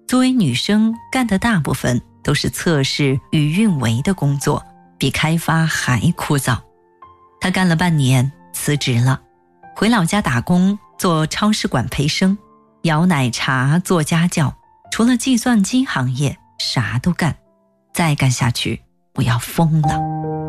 作为女生干的大部分都是测试与运维的工作，比开发还枯燥。她干了半年辞职了，回老家打工，做超市管培生，摇奶茶，做家教，除了计算机行业啥都干。再干下去我要疯了。